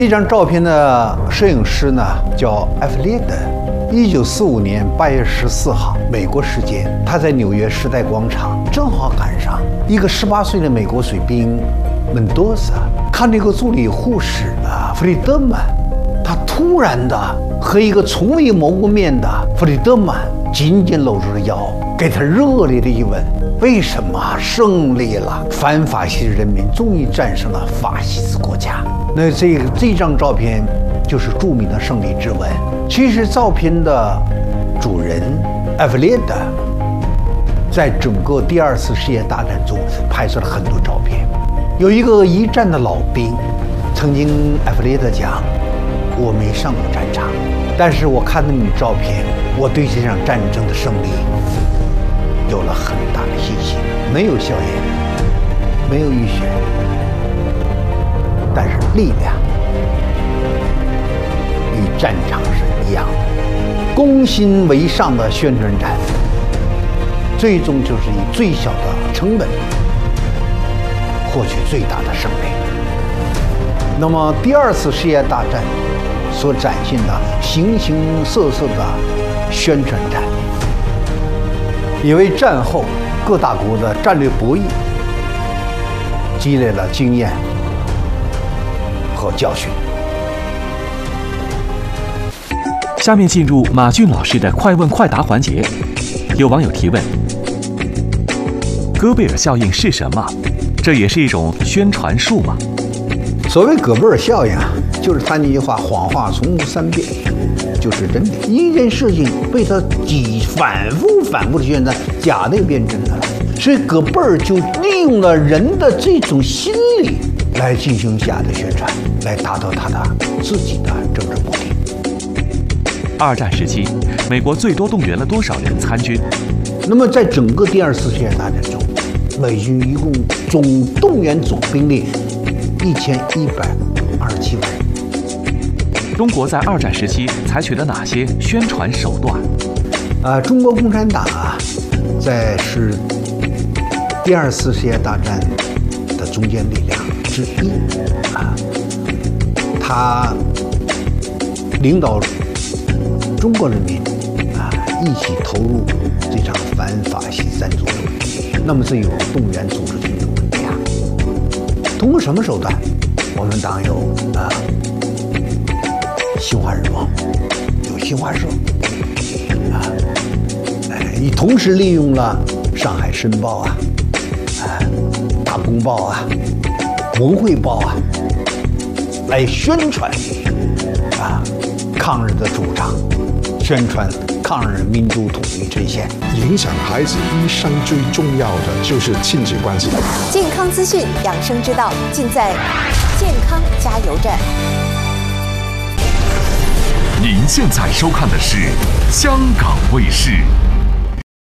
这张照片的摄影师呢叫艾弗列德。1945年8月14号，美国时间，他在纽约时代广场正好赶上一个18岁的美国水兵门多萨看那个助理护士弗里德曼，他突然的和一个从未谋过面的弗里德曼紧紧搂住了腰，给他热烈的一吻。为什么胜利了？反法西斯人民终于战胜了法西斯国家。那这张照片就是著名的胜利之吻。其实照片的主人艾弗列德在整个第2次世界大战中拍摄了很多照片。有一个一战的老兵曾经艾弗列德讲：“我没上过战场，但是我看到你的照片，我对这场战争的胜利有了很大的信心。没有硝烟，没有浴血，但是力量与战场是一样的。攻心为上的宣传战，最终就是以最小的成本获取最大的胜利。那么第2次世界大战所展现的形形色色的宣传战，也为战后各大国的战略博弈积累了经验和教训。 下面进入马俊老师的快问快答环节。有网友提问：戈贝尔效应是什么？这也是一种宣传术吗？ 所谓戈贝尔效应就是他那句话：谎话重复3遍就是真的。一件事情被他反复的宣传，假的也变真的了。所以戈贝尔就利用了人的这种心理来进行假的宣传，来达到他的自己的政治目的。 2战时期，美国最多动员了多少人参军？ 那么在整个第2次世界大战中，美军一共总动员总兵力1127万人。 中国在2战时期采取了哪些宣传手段？ 中国共产党在是第2次世界大战的中坚力量之一他领导中国人民一起投入这场反法西斯战争中。那么这有动员组织群众的力量。通过什么手段？我们党有新华日报，有新华社同时利用了上海申报大公报文汇报来宣传抗日的主张，宣传抗日民族统一阵线。 影响孩子一生最重要的就是亲子关系。 健康资讯、养生之道，尽在健康加油站。 您现在收看的是香港卫视。